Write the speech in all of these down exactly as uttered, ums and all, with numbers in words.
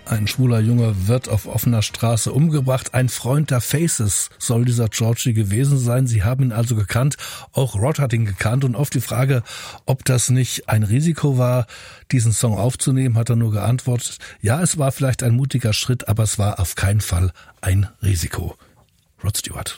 Ein schwuler Junge wird auf offener Straße umgebracht. Ein Freund der Faces soll dieser Georgie gewesen sein. Sie haben ihn also gekannt. Auch Rod hat ihn gekannt. Und auf die Frage, ob das nicht ein Risiko war, diesen Song aufzunehmen, hat er nur geantwortet, ja, es war vielleicht ein mutiger Schritt, aber es war auf keinen Fall ein Risiko. Rod Stewart.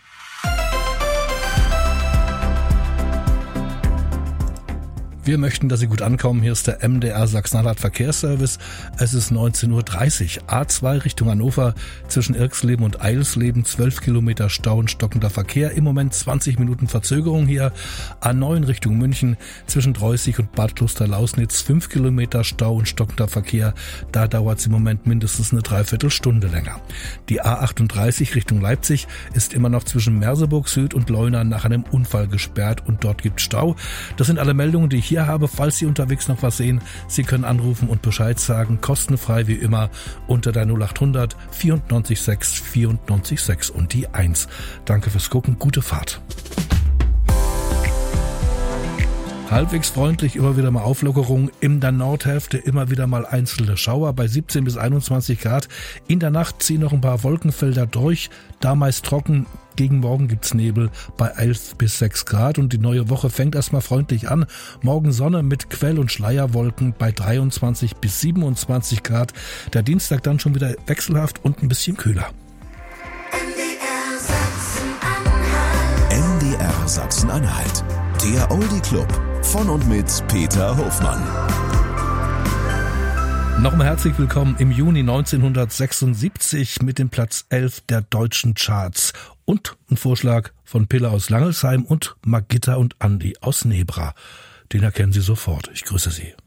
Wir möchten, dass Sie gut ankommen. Hier ist der M D R Sachsen-Anhalt Verkehrsservice. Es ist neunzehn Uhr dreißig. A zwei Richtung Hannover zwischen Irksleben und Eidelsleben. zwölf Kilometer Stau und stockender Verkehr. Im Moment zwanzig Minuten Verzögerung hier. A neun Richtung München zwischen Dreußig und Bad Klosterlausnitz. fünf Kilometer Stau und stockender Verkehr. Da dauert es im Moment mindestens eine Dreiviertelstunde länger. Die A achtunddreißig Richtung Leipzig ist immer noch zwischen Merseburg Süd und Leuna nach einem Unfall gesperrt und dort gibt Stau. Das sind alle Meldungen, die ich hier habe. Falls Sie unterwegs noch was sehen, Sie können anrufen und Bescheid sagen, kostenfrei wie immer unter der null acht hundert vierundneunzig sechs vierundneunzig sechs und die eins. Danke fürs Gucken, gute Fahrt. Halbwegs freundlich, immer wieder mal Auflockerung. In der Nordhälfte immer wieder mal einzelne Schauer bei siebzehn bis einundzwanzig Grad. In der Nacht ziehen noch ein paar Wolkenfelder durch, da meist trocken. Gegen Morgen gibt's Nebel bei elf bis sechs Grad und die neue Woche fängt erstmal freundlich an. Morgen Sonne mit Quell- und Schleierwolken bei dreiundzwanzig bis siebenundzwanzig Grad. Der Dienstag dann schon wieder wechselhaft und ein bisschen kühler. N D R Sachsen-Anhalt. Der Oldie Club von und mit Peter Hofmann. Nochmal herzlich willkommen im Juni neunzehnhundertsechsundsiebzig mit dem Platz elf der deutschen Charts. Und ein Vorschlag von Pille aus Langelsheim und Margitta und Andi aus Nebra. Den erkennen Sie sofort. Ich grüße Sie.